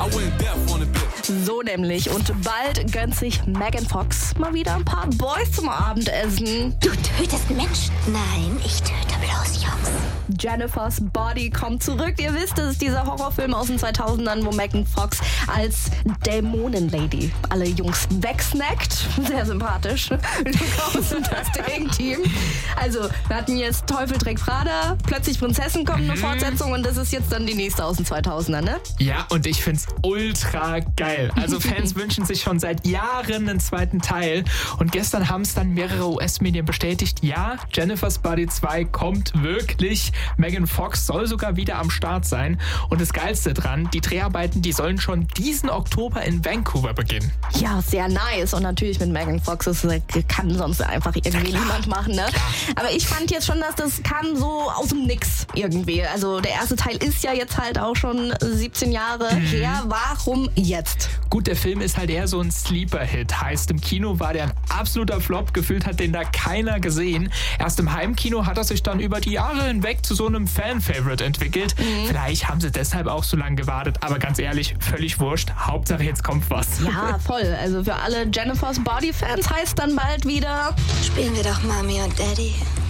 So nämlich. Und bald gönnt sich Megan Fox mal wieder ein paar Boys zum Abendessen. Du tötest Menschen? Nein, ich töte bloß Jungs. Jennifer's Body kommt zurück. Ihr wisst, es ist dieser Horrorfilm aus den 2000ern, wo Megan Fox als Dämonenlady alle Jungs wegsnackt. Sehr sympathisch. Aus dem Casting-Team. Also, wir hatten jetzt Teufel trägt Prada, plötzlich Prinzessin kommt eine Fortsetzung und das ist jetzt dann die nächste aus den 2000ern, ne? Ja, und ich find's ultra geil. Also Fans wünschen sich schon seit Jahren einen zweiten Teil und gestern haben es dann mehrere US-Medien bestätigt, ja, Jennifer's Body 2 kommt wirklich. Megan Fox soll sogar wieder am Start sein und das Geilste dran, die Dreharbeiten, die sollen schon diesen Oktober in Vancouver beginnen. Ja, sehr nice und natürlich mit Megan Fox, das kann sonst einfach irgendwie niemand machen, ne? Aber ich fand jetzt schon, dass das kam so aus dem Nix irgendwie. Also der erste Teil ist ja jetzt halt auch schon 17 Jahre her. Warum jetzt? Gut, der Film ist halt eher so ein Sleeper-Hit. Heißt, im Kino war der ein absoluter Flop. Gefühlt hat den da keiner gesehen. Erst im Heimkino hat er sich dann über die Jahre hinweg zu so einem Fan-Favorite entwickelt. Vielleicht haben sie deshalb auch so lange gewartet. Aber ganz ehrlich, völlig wurscht. Hauptsache, jetzt kommt was. Ja, voll. Also für alle Jennifer's Body-Fans heißt dann bald wieder... Spielen wir doch Mami und Daddy.